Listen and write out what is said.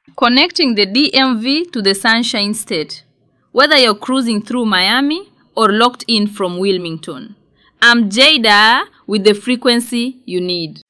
Connecting the DMV to the Sunshine State, whether you're cruising through Miami or locked in from Wilmington. I'm Jada with the frequency you need.